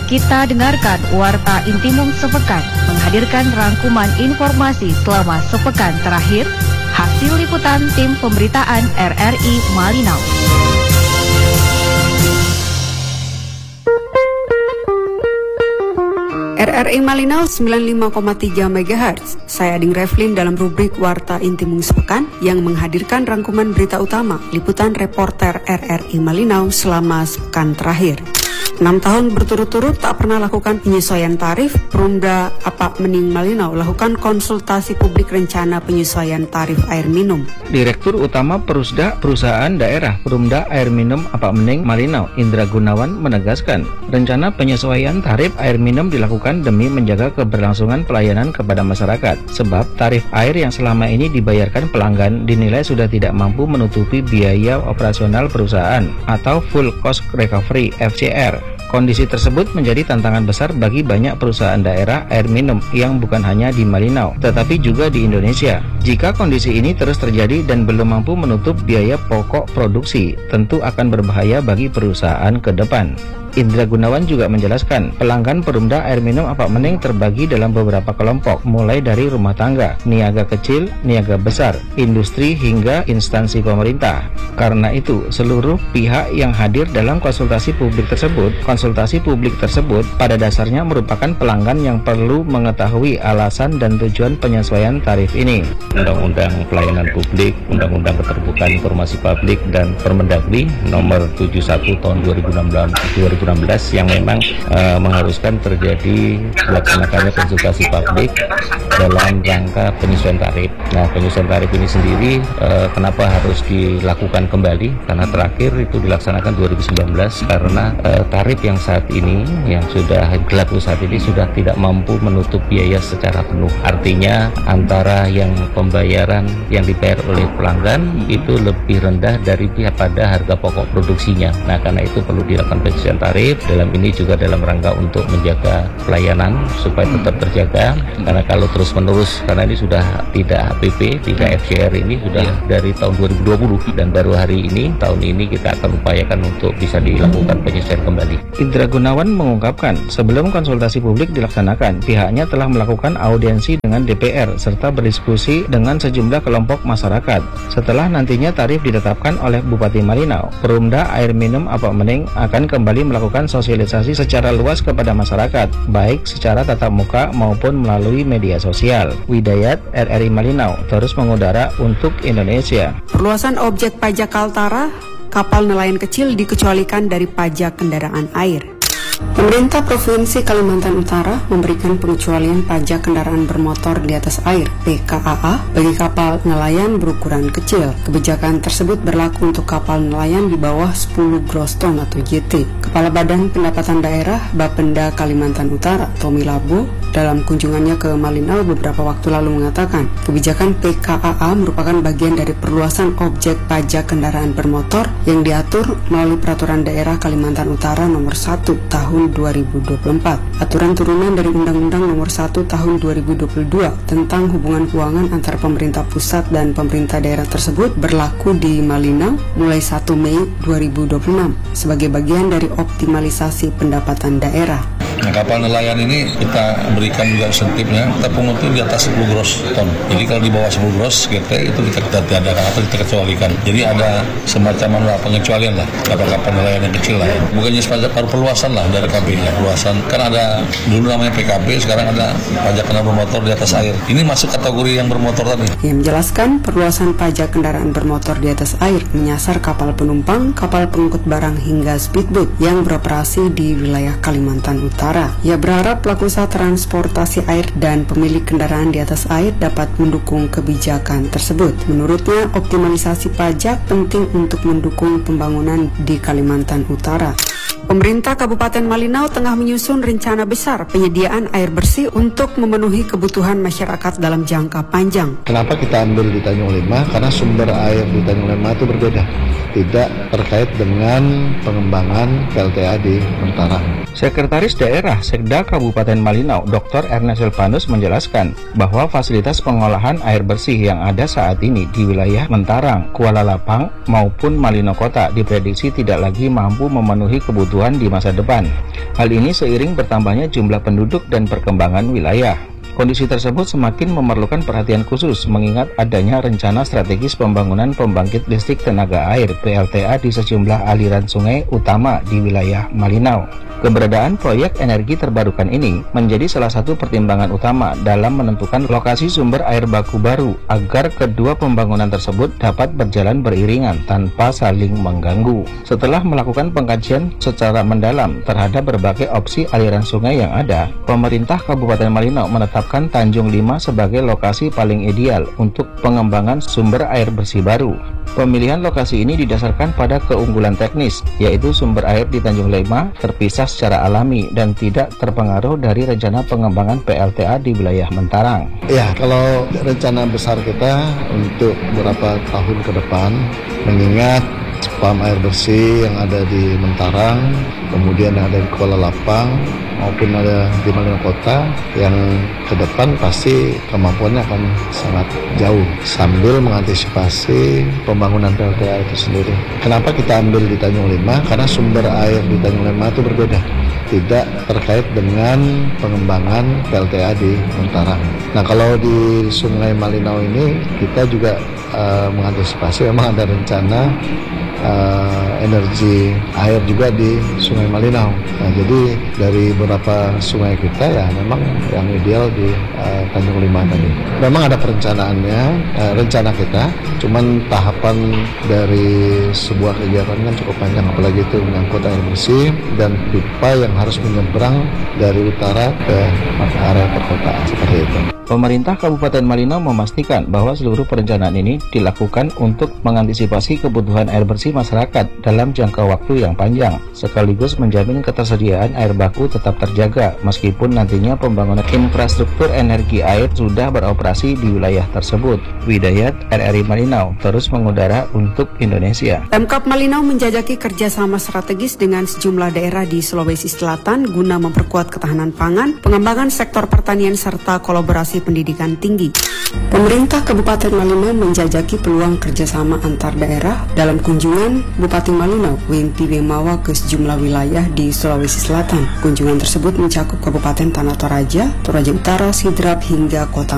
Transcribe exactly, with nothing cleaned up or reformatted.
kita dengarkan Warta Intimum Sepekan menghadirkan rangkuman informasi selama sepekan terakhir, hasil liputan tim pemberitaan R R I Malinau. R R I Malinau sembilan puluh lima koma tiga megahertz. Saya Ading Revlin dalam rubrik Warta Intimum Sepekan yang menghadirkan rangkuman berita utama liputan reporter R R I Malinau selama sepekan terakhir. enam tahun berturut-turut tak pernah lakukan penyesuaian tarif, Perumda Apa Mening Malinau lakukan konsultasi publik rencana penyesuaian tarif air minum. Direktur Utama Perusda Perusahaan Daerah Perumda Air Minum Apa Mening Malinau, Indra Gunawan menegaskan, rencana penyesuaian tarif air minum dilakukan demi menjaga keberlangsungan pelayanan kepada masyarakat. Sebab tarif air yang selama ini dibayarkan pelanggan dinilai sudah tidak mampu menutupi biaya operasional perusahaan atau full cost recovery F C R. Kondisi tersebut menjadi tantangan besar bagi banyak perusahaan daerah air minum yang bukan hanya di Malinau, tetapi juga di Indonesia. Jika kondisi ini terus terjadi dan belum mampu menutup biaya pokok produksi, tentu akan berbahaya bagi perusahaan ke depan. Indra Gunawan juga menjelaskan, pelanggan Perumda Air Minum Apa Mening terbagi dalam beberapa kelompok, mulai dari rumah tangga, niaga kecil, niaga besar, industri hingga instansi pemerintah. Karena itu, seluruh pihak yang hadir dalam konsultasi publik tersebut, konsultasi publik tersebut pada dasarnya merupakan pelanggan yang perlu mengetahui alasan dan tujuan penyesuaian tarif ini. Undang-Undang Pelayanan Publik, Undang-Undang Keterbukaan Informasi Publik, dan Permendagri nomor tujuh puluh satu tahun dua ribu enam belas yang memang uh, mengharuskan terjadi dilaksanakannya konsultasi publik dalam rangka penyesuaian tarif. Nah, penyesuaian tarif ini sendiri uh, kenapa harus dilakukan kembali? Karena terakhir itu dilaksanakan dua ribu sembilan belas karena uh, tarif yang saat ini, yang sudah berlaku saat ini sudah tidak mampu menutup biaya secara penuh. Artinya antara yang pembayaran yang dibayar oleh pelanggan itu lebih rendah dari pihak pada harga pokok produksinya. Nah, karena itu perlu dilakukan penyesuaian tarif. Dalam ini juga dalam rangka untuk menjaga pelayanan supaya tetap terjaga, karena kalau terus menerus, karena ini sudah tidak H P P, tidak F C R, ini sudah dari tahun dua ribu dua puluh dan baru hari ini tahun ini kita akan upayakan untuk bisa dilakukan penyesuaian kembali. Indra Gunawan mengungkapkan, sebelum konsultasi publik dilaksanakan, pihaknya telah melakukan audiensi dengan D P R serta berdiskusi dengan sejumlah kelompok masyarakat. Setelah nantinya tarif ditetapkan oleh Bupati Malinau, Perumda Air Minum Apa Mening akan kembali melakukan sosialisasi secara luas kepada masyarakat, baik secara tatap muka maupun melalui media sosial. Widayat R R I Malinau terus mengudara untuk Indonesia. Perluasan objek pajak Kaltara, kapal nelayan kecil dikecualikan dari pajak kendaraan air. Pemerintah Provinsi Kalimantan Utara memberikan pengecualian pajak kendaraan bermotor di atas air P K A A bagi kapal nelayan berukuran kecil. Kebijakan tersebut berlaku untuk kapal nelayan di bawah sepuluh gross ton atau J T. Kepala Badan Pendapatan Daerah Bapenda Kalimantan Utara, Tommy Labo, dalam kunjungannya ke Malinau beberapa waktu lalu mengatakan, kebijakan P K A A merupakan bagian dari perluasan objek pajak kendaraan bermotor yang diatur melalui Peraturan Daerah Kalimantan Utara nomor satu tahun dua ribu dua puluh empat, aturan turunan dari Undang-Undang nomor satu tahun dua ribu dua puluh dua tentang hubungan keuangan antara pemerintah pusat dan pemerintah daerah tersebut berlaku di Malinau mulai satu Mei dua ribu dua puluh enam sebagai bagian dari optimalisasi pendapatan daerah. Nah, kapal nelayan ini kita berikan juga insentifnya, kita pungut di atas sepuluh gross ton. Jadi kalau di bawah sepuluh gross G T itu kita tidak ada atau kita kecualikan. Jadi ada semacam apa pengecualian lah kapal-kapal nelayan yang kecil lah. Bukannya pajak perluasan lah dari K B ya, perluasan. Kan ada dulu namanya P K B, sekarang ada pajak kendaraan bermotor di atas air. Ini masuk kategori yang bermotor tadi. Yang menjelaskan perluasan pajak kendaraan bermotor di atas air menyasar kapal penumpang, kapal pengangkut barang hingga speedboat yang beroperasi di wilayah Kalimantan Utara. Ia berharap pelaku usaha transportasi air dan pemilik kendaraan di atas air dapat mendukung kebijakan tersebut. Menurutnya, optimalisasi pajak penting untuk mendukung pembangunan di Kalimantan Utara. Pemerintah Kabupaten Malinau tengah menyusun rencana besar penyediaan air bersih untuk memenuhi kebutuhan masyarakat dalam jangka panjang. Kenapa kita ambil di Tanjung Lima? Karena sumber air di Tanjung Lima itu berbeda, tidak terkait dengan pengembangan P L T A di Mentara. Sekretaris Daerah Sekda Kabupaten Malinau, Doktor Ernest Silvanus menjelaskan bahwa fasilitas pengolahan air bersih yang ada saat ini di wilayah Mentarang, Kuala Lapang maupun Malinau Kota diprediksi tidak lagi mampu memenuhi kebutuhan kebutuhan di masa depan. Hal ini seiring bertambahnya jumlah penduduk dan perkembangan wilayah. Kondisi tersebut semakin memerlukan perhatian khusus mengingat adanya rencana strategis pembangunan pembangkit listrik tenaga air P L T A di sejumlah aliran sungai utama di wilayah Malinau. Keberadaan proyek energi terbarukan ini menjadi salah satu pertimbangan utama dalam menentukan lokasi sumber air baku baru agar kedua pembangunan tersebut dapat berjalan beriringan tanpa saling mengganggu. Setelah melakukan pengkajian secara mendalam terhadap berbagai opsi aliran sungai yang ada, pemerintah Kabupaten Malinau menetapkan Tanjung Lima sebagai lokasi paling ideal untuk pengembangan sumber air bersih baru. Pemilihan lokasi ini didasarkan pada keunggulan teknis, yaitu sumber air di Tanjung Lima terpisah secara alami dan tidak terpengaruh dari rencana pengembangan P L T A di wilayah Mentarang. Ya, kalau rencana besar kita untuk beberapa tahun ke depan, mengingat spam air bersih yang ada di Mentarang, kemudian ada di Kuala Lapang, maupun ada di Malinau Kota, yang ke depan pasti kemampuannya akan sangat jauh sambil mengantisipasi pembangunan P L T A itu sendiri. Kenapa kita ambil di Tanjung Lima? Karena sumber air di Tanjung Lima itu berbeda, tidak terkait dengan pengembangan P L T A di Mentarang. Nah, kalau di Sungai Malinau ini kita juga uh, mengantisipasi, memang ada rencana Uh, energi air juga di Sungai Malinau. Nah, jadi dari beberapa sungai kita ya memang yang ideal di uh, Tanjung Lima tadi. Memang ada perencanaannya, uh, rencana kita, cuman tahapan dari sebuah kegiatan kan cukup panjang, apalagi itu menyangkut air bersih dan pipa yang harus menyeberang dari utara ke area perkotaan, seperti itu. Pemerintah Kabupaten Malinau memastikan bahwa seluruh perencanaan ini dilakukan untuk mengantisipasi kebutuhan air bersih masyarakat dalam jangka waktu yang panjang, sekaligus menjamin ketersediaan air baku tetap terjaga meskipun nantinya pembangunan infrastruktur energi air sudah beroperasi di wilayah tersebut. Widayat, R R I Malinau, terus mengudara untuk Indonesia. Pemkab Malinau menjajaki kerjasama strategis dengan sejumlah daerah di Sulawesi Selatan guna memperkuat ketahanan pangan, pengembangan sektor pertanian, serta kolaborasi pendidikan tinggi. Pemerintah Kabupaten Malinau menjajaki peluang kerjasama antar daerah dalam kunjungan Bupati Malinau Wengpi Wemawa ke sejumlah wilayah di Sulawesi Selatan. Kunjungan tersebut mencakup Kabupaten Tanah Toraja, Toraja Utara, Sidrap hingga Kota